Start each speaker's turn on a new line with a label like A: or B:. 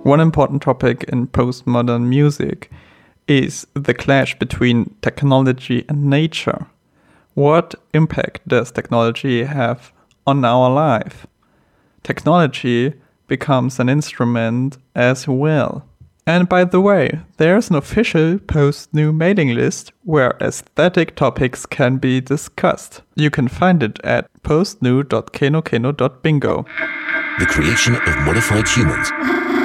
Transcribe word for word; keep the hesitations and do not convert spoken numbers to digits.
A: One important topic in postmodern music is the clash between technology and nature. What impact does technology have on our life? Technology becomes an instrument as well. And by the way, there's an official post-nu mailing list where aesthetic topics can be discussed. You can find it at postnu dot kenokeno dot bingo.
B: The creation of modified humans